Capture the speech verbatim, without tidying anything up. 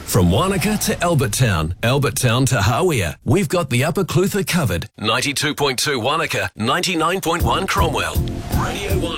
From Wanaka to Albert Town, Albert Town to Hawea, we've got the Upper Clutha covered. ninety-two point two Wanaka, ninety-nine point one Cromwell. Radio one.